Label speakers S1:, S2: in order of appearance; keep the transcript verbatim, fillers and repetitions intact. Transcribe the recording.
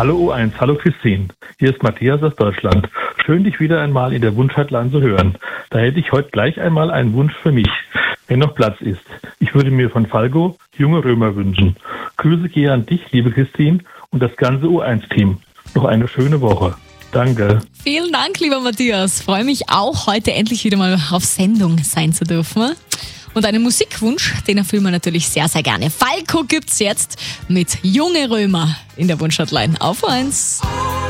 S1: Hallo U eins, hallo Christine. Hier ist Matthias aus Deutschland. Schön, dich wieder einmal in der Wunschhotline zu hören. Da hätte ich heute gleich einmal einen Wunsch für mich, wenn noch Platz ist. Ich würde mir von Falco Junge Römer wünschen. Grüße gehe an dich, liebe Christine, und das ganze U eins Team. Noch eine schöne Woche. Danke.
S2: Vielen Dank, lieber Matthias. Freue mich auch, heute endlich wieder mal auf Sendung sein zu dürfen. Und einen Musikwunsch, den erfüllen wir natürlich sehr, sehr gerne. Falco gibt's jetzt mit Junge Römer in der Wunschhotline auf U eins.